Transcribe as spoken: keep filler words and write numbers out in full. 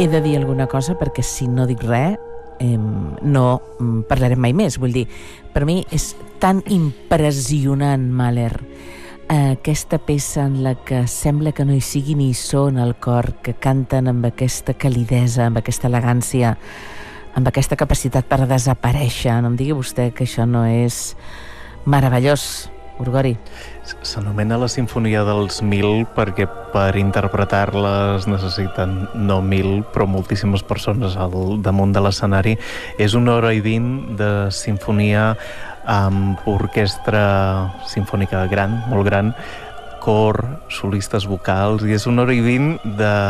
he de dir alguna cosa perquè si no dic res eh, no parlarem mai més. Vull dir, per mi és tan impressionant, Mahler, eh, aquesta peça en la que sembla que no hi sigui ni so en el cor, que canten amb aquesta calidesa, amb aquesta elegància, amb aquesta capacitat per desaparèixer. No em digui vostè que això no és meravellós, Gorgori. S'anomena la Simfonia dels Mil perquè per interpretar-la es necessiten no mil, però moltíssimes persones al damunt de l'escenari. És una hora i vint de sinfonia amb orquestra simfònica gran, molt gran, cor, solistes vocals, i és una hora i vint de